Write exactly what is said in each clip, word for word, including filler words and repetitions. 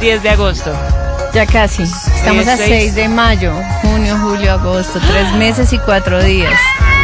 diez de agosto. Ya casi. Estamos a seis de mayo, junio, julio, agosto. Tres meses y cuatro días.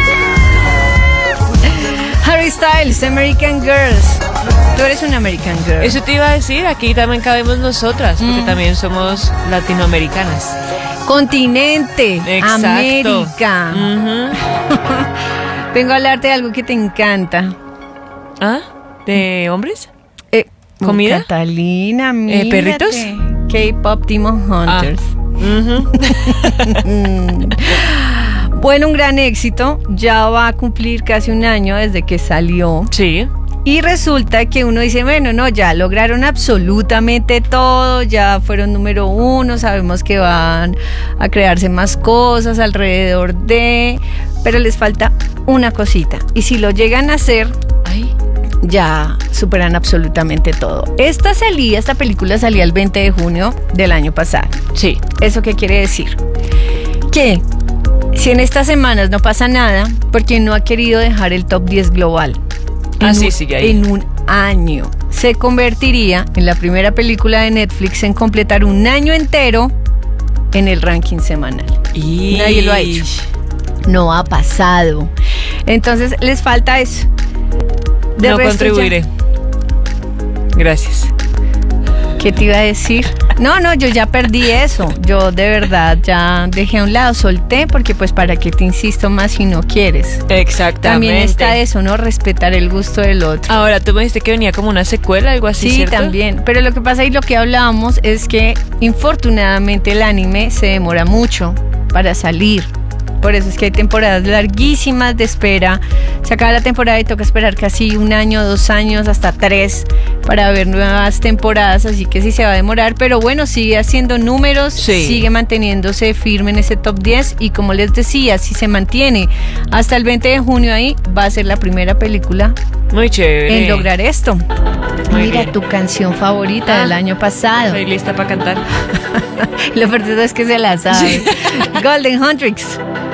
Harry Styles, American Girls. Tú eres una American Girl. Eso te iba a decir, aquí también cabemos nosotras, porque mm. también somos latinoamericanas. Continente. Exacto. América. Uh-huh. Vengo a hablarte de algo que te encanta. ¿Ah? ¿De hombres? Eh, ¿Comida? Catalina, mírate. Eh, ¿Perritos? K-Pop Demon Hunters. Ah. Uh-huh. Bueno, un gran éxito. Ya va a cumplir casi un año desde que salió. Sí. Y resulta que uno dice, bueno, no, ya lograron absolutamente todo, ya fueron número uno, sabemos que van a crearse más cosas alrededor de... Pero les falta una cosita. Y si lo llegan a hacer, ay, ya superan absolutamente todo. Esta salía, esta película salía el veinte de junio del año pasado. Sí. ¿Eso qué quiere decir? Que si en estas semanas no pasa nada, porque no ha querido dejar el top diez global. Así un, sigue ahí. En un año. Se convertiría en la primera película de Netflix en completar un año entero en el ranking semanal. Y... Nadie lo ha hecho. No ha pasado. Entonces les falta eso. De no resto, contribuiré. Ya... Gracias. ¿Qué te iba a decir? No, no, yo ya perdí eso. Yo de verdad ya dejé a un lado, solté, porque pues para qué te insisto más si no quieres. Exactamente. También está eso, ¿no? Respetar el gusto del otro. Ahora, tú me dijiste que venía como una secuela, algo así, sí, ¿cierto? También. Pero lo que pasa y lo que hablábamos es que infortunadamente el anime se demora mucho para salir. Por eso es que hay temporadas larguísimas de espera. Se acaba la temporada y toca esperar casi un año, dos años, hasta tres para ver nuevas temporadas. Así que sí se va a demorar. Pero bueno, sigue haciendo números, sí. Sigue manteniéndose firme en ese top diez. Y como les decía, si se mantiene hasta el veinte de junio ahí, va a ser la primera película muy chévere en lograr esto. Muy Mira, bien. Tu canción favorita ah, del año pasado. Estoy lista para cantar. Lo peor es que se la sabe. Sí. Golden Huntrix.